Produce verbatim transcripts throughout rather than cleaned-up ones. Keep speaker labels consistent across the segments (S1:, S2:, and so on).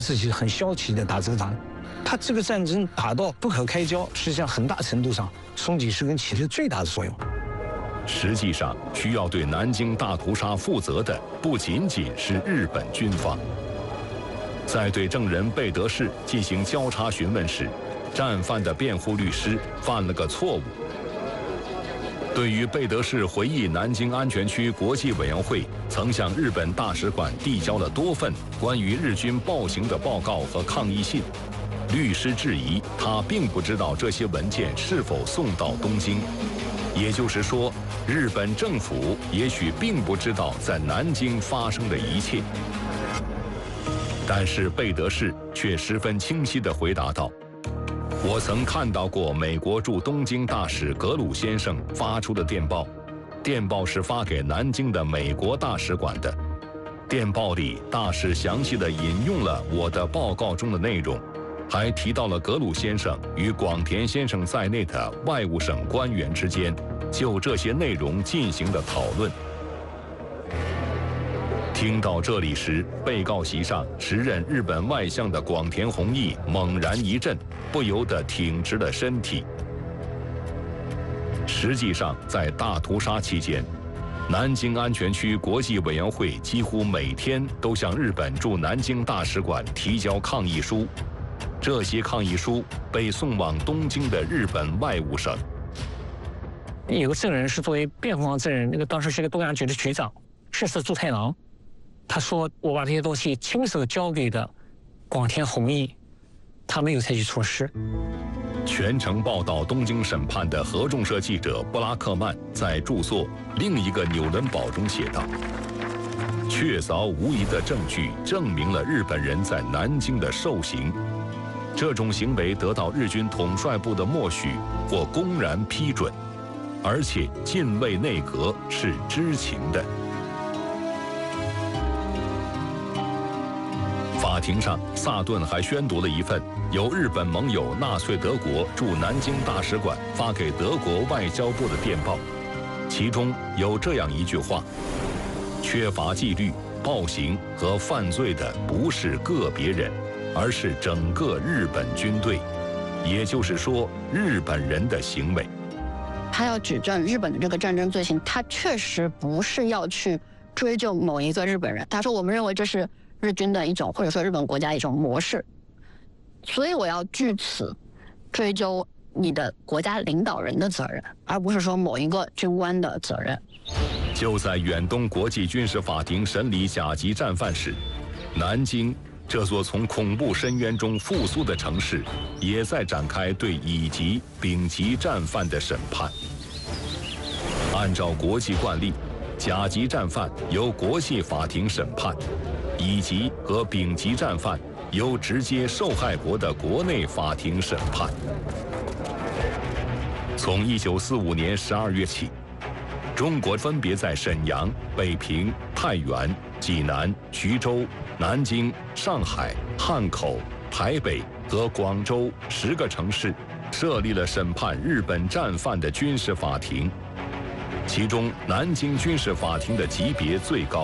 S1: 自己很消极的打这个仗。他这个战争打到不可开交，实际上很大程度上，松井石根起了最大的作用。
S2: 实际上，需要对南京大屠杀负责的不仅仅是日本军方。在对证人贝德士进行交叉询问时，战犯的辩护律师犯了个错误。对于贝德士回忆南京安全区国际委员会曾向日本大使馆递交了多份关于日军暴行的报告和抗议信，律师质疑他并不知道这些文件是否送到东京，也就是说，日本政府也许并不知道在南京发生的一切。但是贝德士却十分清晰地回答道：“我曾看到过美国驻东京大使格鲁先生发出的电报，电报是发给南京的美国大使馆的。电报里，大使详细地引用了我的报告中的内容，还提到了格鲁先生与广田先生在内的外务省官员之间就这些内容进行的讨论。”听到这里时，被告席上时任日本外相的广田弘毅猛然一震，不由得挺直了身体。实际上，在大屠杀期间，南京安全区国际委员会几乎每天都向日本驻南京大使馆提交抗议书，这些抗议书被送往东京的日本外务省。
S1: 有个证人是作为辩护方证人，那个当时是一个东洋局的局长，赤石助太郎。他说：“我把这些东西亲手交给的广田弘毅，他没有采取措施。”
S2: 全程报道东京审判的合众社记者布拉克曼在著作《另一个纽伦堡》中写道：“确凿无疑的证据证明了日本人在南京的受刑，这种行为得到日军统帅部的默许或公然批准，而且近卫内阁是知情的。”法庭上，萨顿还宣读了一份由日本盟友纳粹德国驻南京大使馆发给德国外交部的电报，其中有这样一句话：“缺乏纪律、暴行和犯罪的不是个别人，而是整个日本军队，也就是说，日本人的行为。”
S3: 他要指证日本的这个战争罪行，他确实不是要去追究某一个日本人。他说：“我们认为这是日军的一种，或者说日本国家一种模式，所以我要据此追究你的国家领导人的责任，而不是说某一个军官的责任。”
S2: 就在远东国际军事法庭审理甲级战犯时，南京这座从恐怖深渊中复苏的城市，也在展开对乙级、丙级战犯的审判。按照国际惯例，甲级战犯由国际法庭审判，乙级和丙级战犯由直接受害国的国内法庭审判。从一九四五年十二月起，中国分别在沈阳、北平、太原、济南、徐州、南京、上海、汉口、台北和广州十个城市设立了审判日本战犯的军事法庭，其中南京军事法庭的级别最高。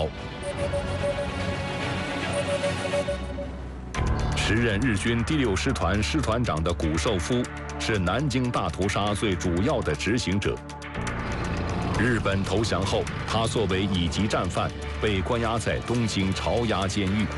S2: 时任日军第六师团师团长的谷寿夫是南京大屠杀最主要的执行者。日本投降后，他作为乙级战犯被关押在东京朝押监狱。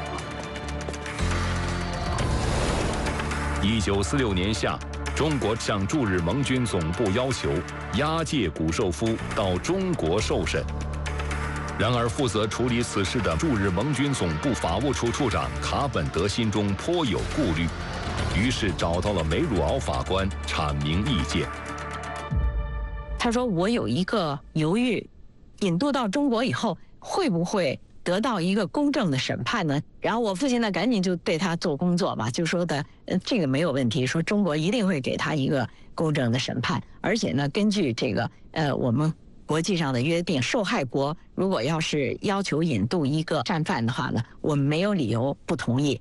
S2: 一九四六年夏，中国向驻日盟军总部要求押解谷寿夫到中国受审。然而，负责处理此事的驻日盟军总部法务处处长卡本德心中颇有顾虑，于是找到了梅鲁敖法官阐明意见。
S4: 他说：“我有一个犹豫，引渡到中国以后会不会得到一个公正的审判呢？”然后我父亲呢，赶紧就对他做工作吧，就说的，呃，这个没有问题，说中国一定会给他一个公正的审判，而且呢，根据这个，呃，我们国际上的约定，受害国如果要是要求引渡一个战犯的话呢，我们没有理由不同意。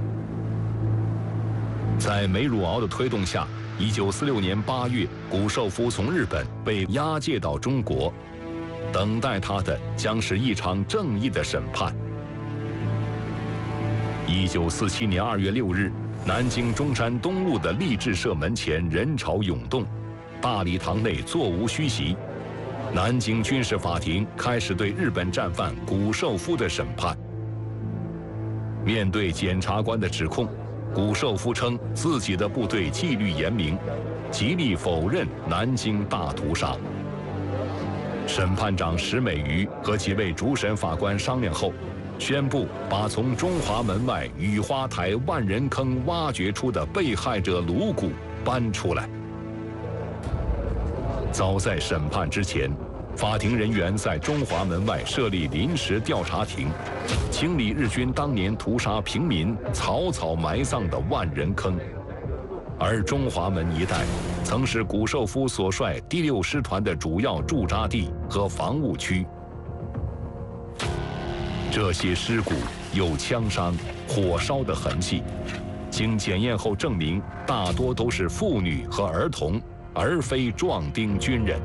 S2: 在梅鲁敖的推动下，一九四六年八月，谷寿夫从日本被押解到中国，等待他的将是一场正义的审判。 一九四七年二月六日，南京中山东路的励志社门前人潮涌动，大礼堂内座无虚席。南京军事法庭开始对日本战犯谷寿夫的审判。面对检察官的指控，谷寿夫称自己的部队纪律严明，极力否认南京大屠杀。审判长石美瑜和几位主审法官商量后，宣布把从中华门外雨花台万人坑挖掘出的被害者颅骨搬出来。早在审判之前，法庭人员在中华门外设立临时调查庭，清理日军当年屠杀平民、草草埋葬的万人坑。而中华门一带曾是谷寿夫所率第六师团的主要驻扎地和防务区。这些尸骨有枪伤、火烧的痕迹，经检验后证明，大多都是妇女和儿童，而非壮丁军人。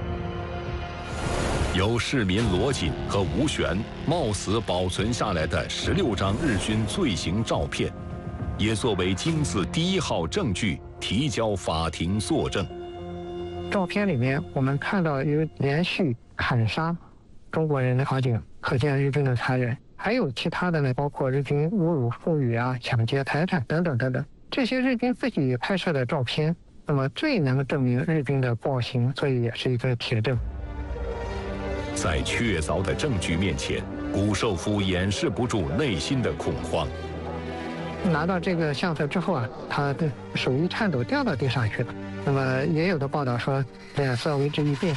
S2: 由市民罗锦和吴璇冒死保存下来的十六张日军罪行照片，也作为金字第一号证据提交法庭作证。
S5: 照片里面我们看到有连续砍杀中国人的场景，可见日军的残忍。还有其他的呢，包括日军侮辱妇女啊、抢劫财产等等等等。这些日军自己拍摄的照片，那么最能证明日军的暴行，所以也是一个铁证。
S2: 在确凿的证据面前，谷寿夫掩饰不住内心的恐慌。
S5: 拿到这个相册之后啊，他的手一颤抖掉到地上去了。那么也有的报道说脸色为之一变。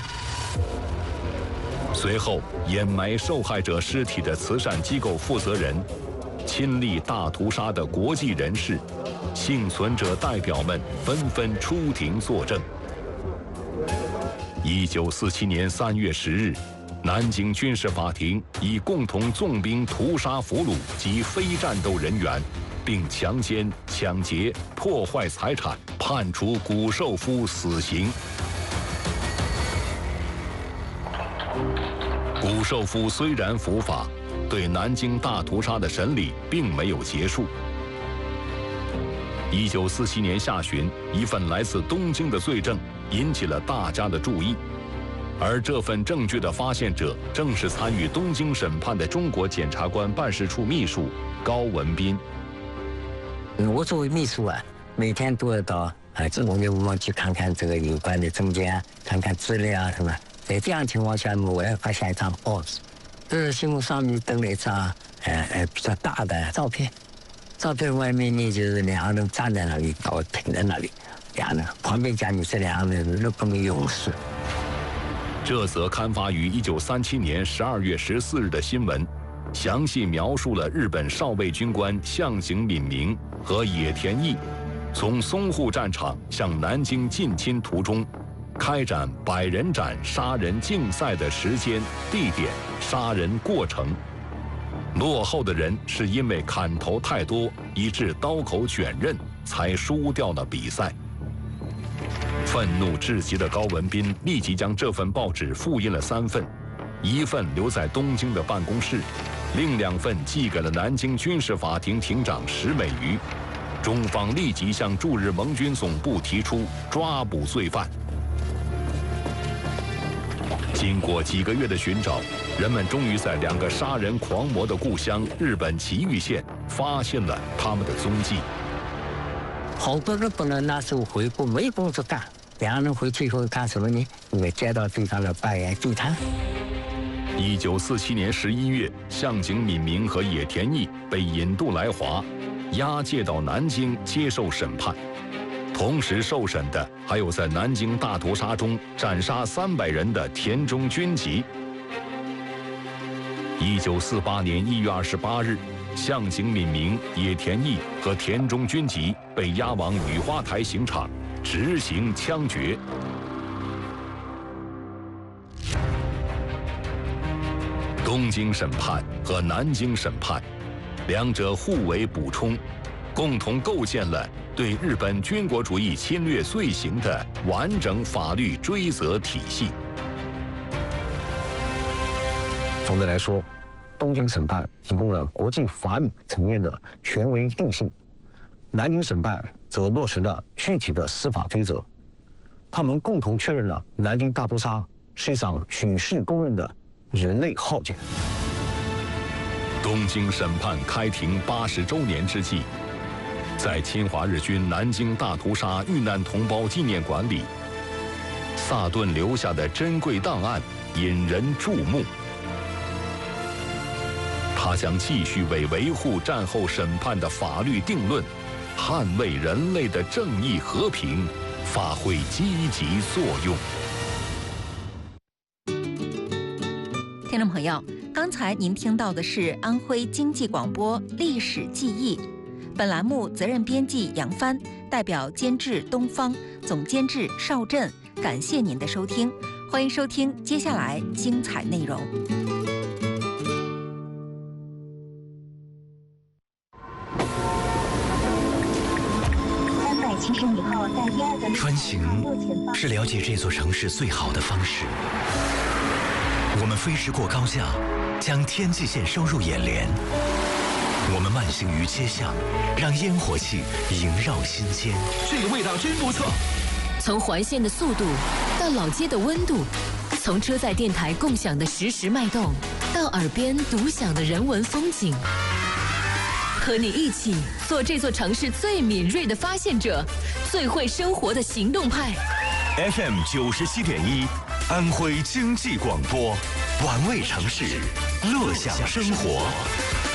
S2: 随后，掩埋受害者尸体的慈善机构负责人、亲历大屠杀的国际人士、幸存者代表们纷纷出庭作证。一九四七年三月十日，南京军事法庭以共同纵兵屠杀俘虏及非战斗人员，并强奸、抢劫、破坏财产，判处谷寿夫死刑。谷寿夫虽然伏法，对南京大屠杀的审理并没有结束。一九四七年下旬，一份来自东京的罪证引起了大家的注意，而这份证据的发现者正是参与东京审判的中国检察官办事处秘书高文彬。
S6: 我作为秘书啊，每天都要到啊中国内务网去看看这个有关的证件啊，看看资料啊什么。在这样情况下，我要发现一张报纸，这新闻上面登了一张呃呃比较大的照片，照片外面呢就是两个人站在那里，刀挺在那里，两人旁边讲你这两个人日本的勇士。
S2: 这则刊发于一九三七年十二月十四日的新闻，详细描述了日本少尉军官向井敏明和野田义从淞沪战场向南京进侵途中，开展百人斩杀人竞赛的时间、地点、杀人过程。落后的人是因为砍头太多，以致刀口卷刃，才输掉了比赛。愤怒至极的高文彬立即将这份报纸复印了三份，一份留在东京的办公室，另两份寄给了南京军事法庭庭长石美瑜。中方立即向驻日盟军总部提出抓捕罪犯。经过几个月的寻找，人们终于在两个杀人狂魔的故乡日本崎玉县发现了他们的踪迹。
S6: 好多日本人那时候回国没工作干，两个人回去以后干什么呢？因为接到对方的拜宴聚餐。
S2: 一九四七年十一月，向井敏明和野田义被引渡来华，押解到南京接受审判。同时受审的还有在南京大屠杀中斩杀三百人的田中军吉。一九四八年一月二十八日，向井敏明、野田义和田中军吉被押往雨花台刑场执行枪决。东京审判和南京审判，两者互为补充，共同构建了对日本军国主义侵略罪行的完整法律追责体系。
S7: 总的来说， 东京审判提供了国际法理层面的权威定性，南京审判则落实了具体的司法规则。他们共同确认了南京大屠杀是一场举世公认的人类浩劫。
S2: 东京审判开庭八十周年之际，在侵华日军南京大屠杀遇难同胞纪念馆里，萨顿留下的珍贵档案引人注目。他将继续为维护战后审判的法律定论，捍卫人类的正义和平，发挥积极作用。
S8: 听众朋友，刚才您听到的是安徽经济广播历史记忆，本栏目责任编辑杨帆，代表监制东方，总监制邵震，感谢您的收听，欢迎收听接下来精彩内容。
S9: 穿行是了解这座城市最好的方式。我们飞驰过高架，将天际线收入眼帘。我们慢行于街巷，让烟火气萦绕心间。
S10: 这个味道真不错。
S11: 从环线的速度到老街的温度，从车载电台共享的实时脉动，到耳边独享的人文风景。和你一起做这座城市最敏锐的发现者，最会生活的行动派。
S9: F M 九十七点一，安徽经济广播，玩味城市，乐享生活。